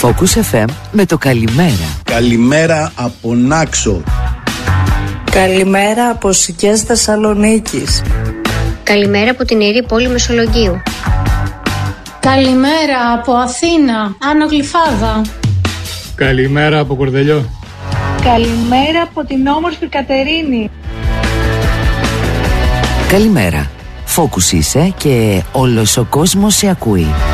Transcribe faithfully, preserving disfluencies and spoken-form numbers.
Focus εφ εμ με το καλημέρα. Καλημέρα από Νάξο. Καλημέρα από Σικές Θεσσαλονίκης. Καλημέρα από την Ιερή Πόλη Μεσολογγίου. Καλημέρα από Αθήνα, Άνω Γλυφάδα. Καλημέρα από Κορδελιό. Καλημέρα από την όμορφη Κατερίνη. Καλημέρα. Focus είσαι και όλος ο κόσμος σε ακούει.